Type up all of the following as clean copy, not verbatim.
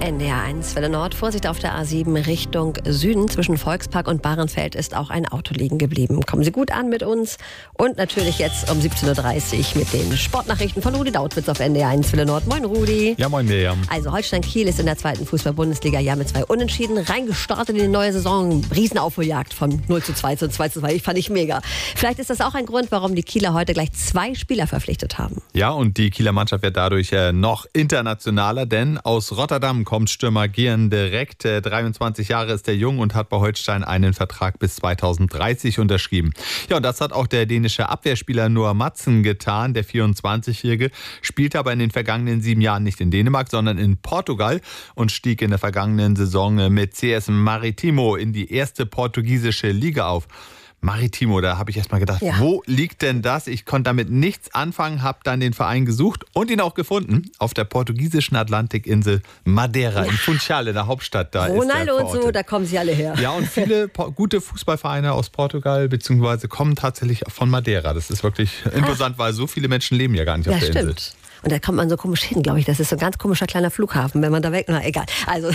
NDR 1 Welle Nord. Vorsicht auf der A7 Richtung Süden. Zwischen Volkspark und Bahrenfeld ist auch ein Auto liegen geblieben. Kommen Sie gut an mit uns. Und natürlich jetzt um 17.30 Uhr mit den Sportnachrichten von Rudi Dautwitz auf NDR 1 Welle Nord. Moin Rudi. Ja, moin Miriam. Also Holstein Kiel ist in der zweiten Fußball-Bundesliga ja mit 2 Unentschieden reingestartet in die neue Saison. Riesenaufholjagd von 0:2 zu 2:2. Ich fand ich mega. Vielleicht ist das auch ein Grund, warum die Kieler heute gleich 2 Spieler verpflichtet haben. Ja, und die Kieler Mannschaft wird dadurch noch internationaler, denn aus Rotterdam kommt Stürmer Gian direkt. 23 Jahre ist der Jung und hat bei Holstein einen Vertrag bis 2030 unterschrieben. Ja, und das hat auch der dänische Abwehrspieler Noah Madsen getan. Der 24-Jährige spielte aber in den vergangenen 7 Jahren nicht in Dänemark, sondern in Portugal und stieg in der vergangenen Saison mit CS Maritimo in die erste portugiesische Liga auf. Maritimo, da habe ich erst mal gedacht, Wo liegt denn das? Ich konnte damit nichts anfangen, habe dann den Verein gesucht und ihn auch gefunden auf der portugiesischen Atlantikinsel Madeira in Funchal, in der Hauptstadt. Da Ronaldo ist und so, da kommen sie alle her. Ja, und viele gute Fußballvereine aus Portugal beziehungsweise kommen tatsächlich von Madeira. Das ist wirklich imposant, weil so viele Menschen leben ja gar nicht auf der Insel. Stimmt. Und da kommt man so komisch hin, glaube ich. Das ist so ein ganz komischer kleiner Flughafen, wenn man da weg... Na, egal. Also,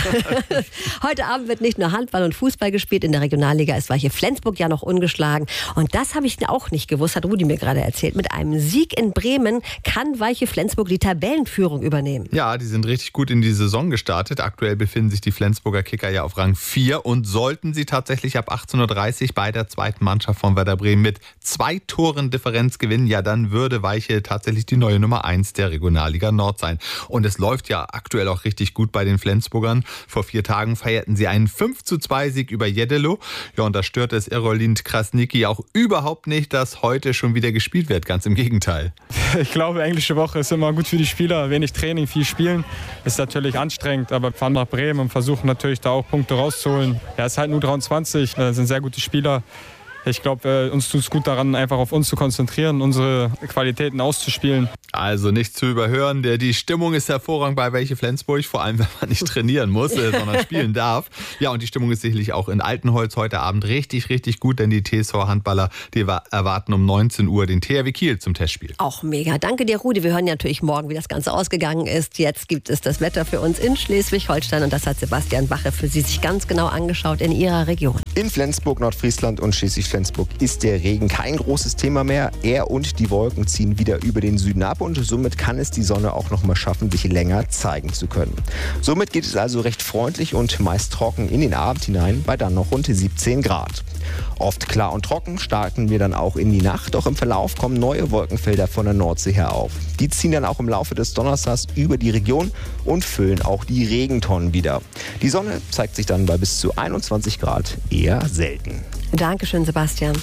heute Abend wird nicht nur Handball und Fußball gespielt in der Regionalliga. Es war hier Flensburg ja noch ungeschlagen. Und das habe ich auch nicht gewusst, hat Rudi mir gerade erzählt. Mit einem Sieg in Bremen kann Weiche Flensburg die Tabellenführung übernehmen. Ja, die sind richtig gut in die Saison gestartet. Aktuell befinden sich die Flensburger Kicker ja auf Rang 4. Und sollten sie tatsächlich ab 18.30 Uhr bei der zweiten Mannschaft von Werder Bremen mit 2 Toren Differenz gewinnen, ja, dann würde Weiche tatsächlich die neue Nummer 1 der Regionalliga Nord sein. Und es läuft ja aktuell auch richtig gut bei den Flensburgern. Vor 4 Tagen feierten sie einen 5:2 Sieg über Jeddelo. Ja, und da stört es Erolind Krasniqi auch überhaupt nicht, dass heute schon wieder gespielt wird. Ganz im Gegenteil. Ich glaube, englische Woche ist immer gut für die Spieler. Wenig Training, viel Spielen. Ist natürlich anstrengend, aber wir fahren nach Bremen und versuchen natürlich da auch Punkte rauszuholen. Ja, es ist halt nur 23, sind sehr gute Spieler. Ich glaube, uns tut es gut daran, einfach auf uns zu konzentrieren, unsere Qualitäten auszuspielen. Also nicht zu überhören, die Stimmung ist hervorragend bei Weiche Flensburg, vor allem wenn man nicht trainieren muss, sondern spielen darf. Ja, und die Stimmung ist sicherlich auch in Altenholz heute Abend richtig, richtig gut, denn die TSV-Handballer, die erwarten um 19 Uhr den THW Kiel zum Testspiel. Auch mega. Danke dir, Rudi. Wir hören ja natürlich morgen, wie das Ganze ausgegangen ist. Jetzt gibt es das Wetter für uns in Schleswig-Holstein und das hat Sebastian Bache für Sie sich ganz genau angeschaut in Ihrer Region. In Flensburg, Nordfriesland und Schleswig-Flensburg ist der Regen kein großes Thema mehr. Er und die Wolken ziehen wieder über den Süden ab und somit kann es die Sonne auch noch mal schaffen, sich länger zeigen zu können. Somit geht es also recht freundlich und meist trocken in den Abend hinein bei dann noch rund 17 Grad. Oft klar und trocken starten wir dann auch in die Nacht, doch im Verlauf kommen neue Wolkenfelder von der Nordsee her auf. Die ziehen dann auch im Laufe des Donnerstags über die Region und füllen auch die Regentonnen wieder. Die Sonne zeigt sich dann bei bis zu 21 Grad eher selten. Dankeschön, Sebastian.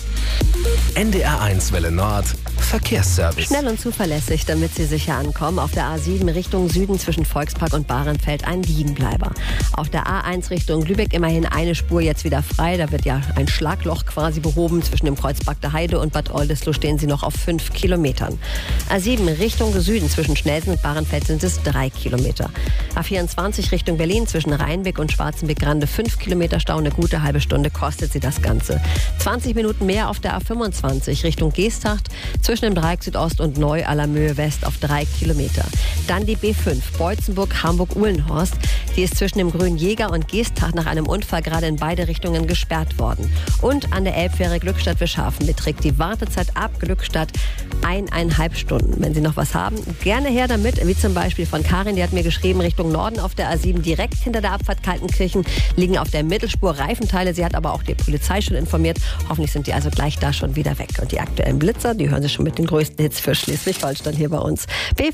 NDR 1 Welle Nord Verkehrsservice. Schnell und zuverlässig, damit Sie sicher ankommen. Auf der A7 Richtung Süden zwischen Volkspark und Bahrenfeld ein Liegenbleiber. Auf der A1 Richtung Lübeck immerhin eine Spur jetzt wieder frei. Da wird ja ein Schlagloch quasi behoben. Zwischen dem Kreuz Bagda Heide und Bad Oldesloe stehen Sie noch auf 5 Kilometern. A7 Richtung Süden zwischen Schnelsen und Bahrenfeld sind es 3 Kilometer. A24 Richtung Berlin zwischen Rheinbeck und Schwarzenbeck-Grande 5 Kilometer Stau. Eine gute halbe Stunde kostet Sie das Ganze. 20 Minuten mehr auf der A25 Richtung Geesthacht zwischen dem Dreieck Südost und Neu-Allermöhe West auf 3 Kilometer. Dann die B5 Beutzenburg, Hamburg-Uhlenhorst. Die ist zwischen dem Grünen Jäger und Geesthacht nach einem Unfall gerade in beide Richtungen gesperrt worden. Und an der Elbfähre Glückstadt-Wischhafen beträgt die Wartezeit ab Glückstadt 1,5 Stunden. Wenn Sie noch was haben, gerne her damit. Wie zum Beispiel von Karin, die hat mir geschrieben, Richtung Norden auf der A7 direkt hinter der Abfahrt Kaltenkirchen liegen auf der Mittelspur Reifenteile. Sie hat aber auch die Polizei schon informiert. Hoffentlich sind die also gleich da schon wieder weg. Und die aktuellen Blitzer, die hören Sie schon mit den größten Hits für Schleswig-Holstein hier bei uns.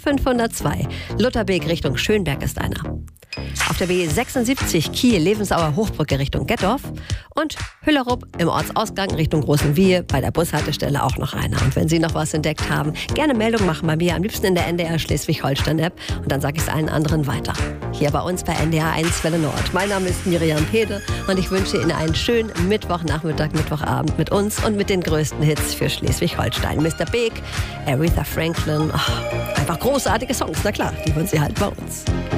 B502, Lutherbeek Richtung Schönberg ist einer. Auf der B76 Kiel-Lebensauer Hochbrücke Richtung Gettorf und Hüllerup im Ortsausgang Richtung Großenwiehe bei der Bushaltestelle auch noch einer. Und wenn Sie noch was entdeckt haben, gerne Meldung machen bei mir, am liebsten in der NDR Schleswig-Holstein-App und dann sage ich es allen anderen weiter. Hier bei uns bei NDR 1 Welle Nord. Mein Name ist Miriam Pede und ich wünsche Ihnen einen schönen Mittwochnachmittag, Mittwochabend mit uns und mit den größten Hits für Schleswig-Holstein. Mr. Big, Aretha Franklin, einfach großartige Songs, na klar, die hören Sie halt bei uns.